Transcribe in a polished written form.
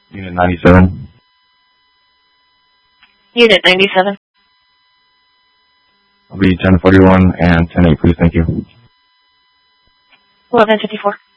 Unit 97. Unit 97. I'll be 1041 and 108, please. Thank you. 1154.